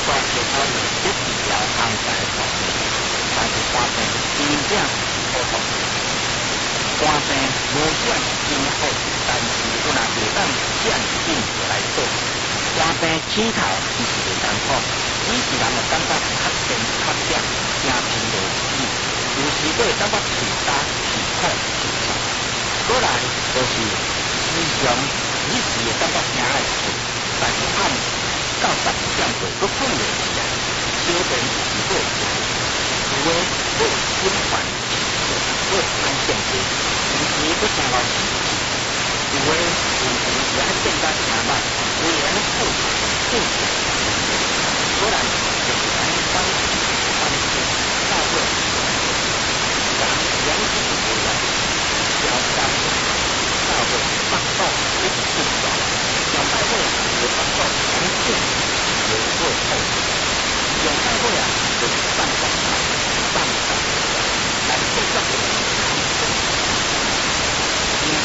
大小考验不治疗安排方面，但是肝病真正普通。肝病无想真好治，但是我若袂当渐进来做，肝病起头其实袂艰苦，只是人会感觉较深较涩，真疲劳不已，有时佫会感觉嘴干、气苦、气喘。过来就是时常一时会感觉惊爱睡，但是暗到12点过佫困袂起来，小便有时佫会多，有诶佫有循环。